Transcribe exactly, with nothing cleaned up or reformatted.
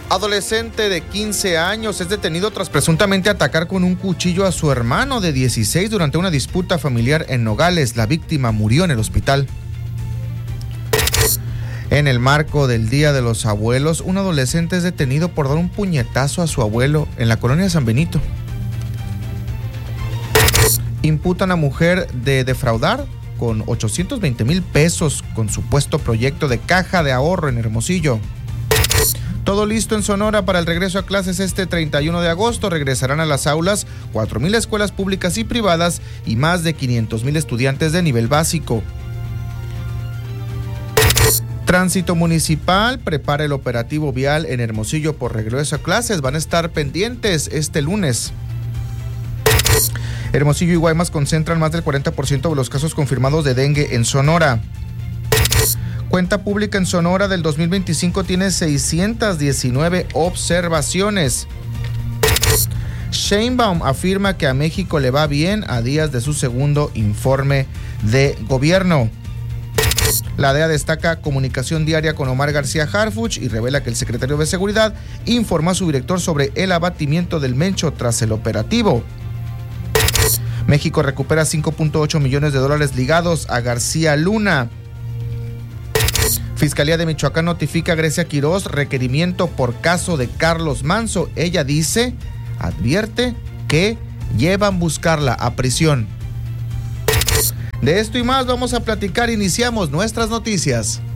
Adolescente de quince años es detenido tras presuntamente atacar con un cuchillo a su hermano de dieciséis durante una disputa familiar en Nogales. La víctima murió en el hospital. En el marco del Día de los Abuelos, un adolescente es detenido por dar un puñetazo a su abuelo en la colonia San Benito. Imputan a mujer de defraudar con ochocientos veinte mil pesos con supuesto proyecto de caja de ahorro en Hermosillo. Todo listo en Sonora para el regreso a clases este treinta y uno de agosto. Regresarán a las aulas cuatro mil escuelas públicas y privadas y más de quinientos mil estudiantes de nivel básico. Tránsito Municipal prepara el operativo vial en Hermosillo por regreso a clases. Van a estar pendientes este lunes. Hermosillo y Guaymas concentran más del cuarenta por ciento de los casos confirmados de dengue en Sonora. Cuenta pública en Sonora del dos mil veinticinco tiene seiscientas diecinueve observaciones. Sheinbaum afirma que a México le va bien a días de su segundo informe de gobierno. La D E A destaca comunicación diaria con Omar García Harfuch y revela que el secretario de Seguridad informó a su director sobre el abatimiento del Mencho tras el operativo. México recupera cinco punto ocho millones de dólares ligados a García Luna. Fiscalía de Michoacán notifica a Grecia Quirós requerimiento por caso de Carlos Manso. Ella dice, advierte que llevan buscarla a prisión. De esto y más vamos a platicar. Iniciamos nuestras noticias.